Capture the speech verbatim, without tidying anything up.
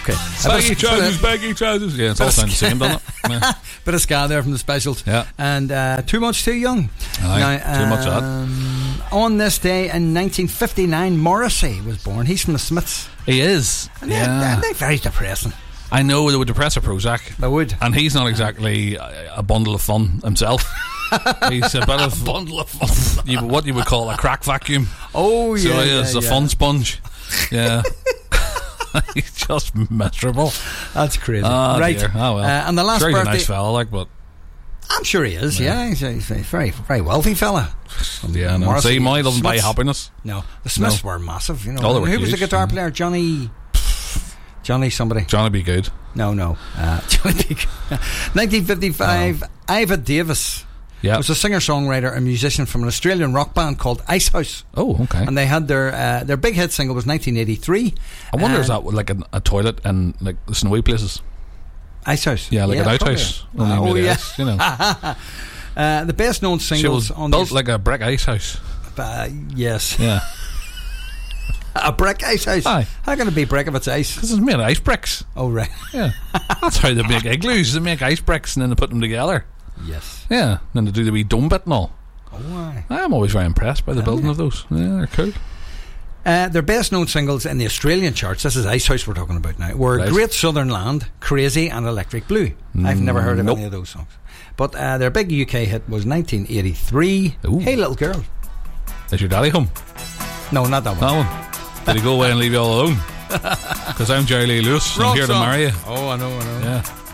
Okay. Baggy trousers, baggy trousers. Yeah, it's all sounds the same, doesn't it? Yeah. Bit of ska there from the Specials. Yeah. And uh, Too Much Too Young. Aye, now, too much of um, on this day in nineteen fifty-nine, Morrissey was born. He's from the Smiths. He is. And yeah. they're, they're, they're very depressing. I know they would depress a Prozac. They would. And he's not exactly a, a bundle of fun himself. He's a bit of a bundle of fun. you, what you would call a crack vacuum. Oh, yeah. So he is yeah, a yeah. fun sponge. Yeah. He's just miserable. That's crazy. Oh, right. Dear. Oh, well. Uh, and the last sure, he's birthday. a nice fella, like, but. I'm sure he is, yeah. yeah. He's, a, he's a very, very wealthy fella. Yeah, no. Morrissey, See, money doesn't buy Smiths. happiness. No. The Smiths No. were massive, you know. Oh, they were Who was the huge, guitar yeah. player? Johnny. Johnny somebody. Johnny be good. No, no. Uh, Johnny B. nineteen fifty-five, oh. Iva Davis Yeah. was a singer-songwriter and musician from an Australian rock band called Icehouse. Oh, okay. And they had their uh, their big hit single was nineteen eighty-three. I wonder, uh, is that like a, a toilet in like the snowy places? Icehouse? Yeah, like yeah, an outhouse. probably. Only Uh, oh, made of yeah. ice, you know. uh, the best known She singles was on built these, like a brick ice house. uh, yes. Yeah. A brick ice house? Aye. How can it be brick if it's ice? Because it's made of ice bricks. Oh, right. Yeah. That's how they make igloos. They make ice bricks and then they put them together. Yes. Yeah. And then they do the wee dome bit and all. Oh, aye. I'm always very impressed by the building yeah. of those. Yeah, they're cool. Uh, their best known singles in the Australian charts, this is Icehouse we're talking about now, were Right. Great Southern Land, Crazy and Electric Blue. I've never heard of Nope. any of those songs. But uh, their big U K hit was nineteen eighty-three. Ooh. Hey Little Girl. Is your daddy home? No, not that one. That one. Did he go away and leave you all alone? Because I'm Jerry Lee Lewis. I'm Wrong here song. to marry you. Oh, I know, I know. Yeah.